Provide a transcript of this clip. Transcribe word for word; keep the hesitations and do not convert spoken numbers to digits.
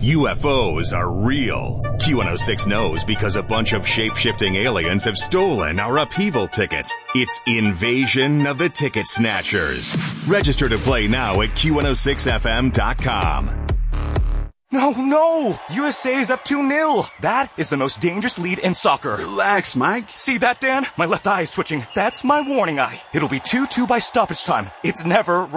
U F Os are real. Q one oh six knows because a bunch of shape-shifting aliens have stolen our upheaval tickets. It's Invasion of the Ticket Snatchers. Register to play now at Q one oh six F M dot com. No, no! U S A is up two nil. That is the most dangerous lead in soccer. Relax, Mike. See that, Dan? My left eye is twitching. That's my warning eye. It'll be two two by stoppage time. It's never